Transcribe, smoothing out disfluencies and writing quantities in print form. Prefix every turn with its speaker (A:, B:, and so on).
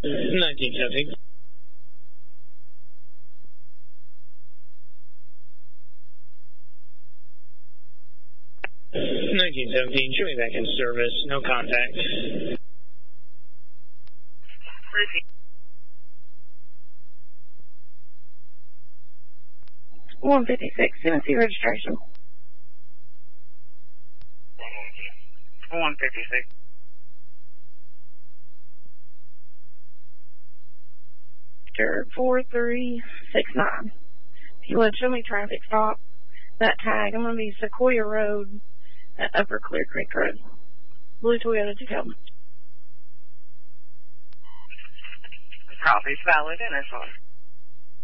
A: 1917. 1917, show me back in service, no contact.
B: 156, Tennessee registration.
C: 156.
B: After 4369. If you would show me traffic stop, that tag, I'm going to be Sequoia Road at Upper Clear Creek Road. Blue Toyota Tacoma.
C: Copy, valid, NSR.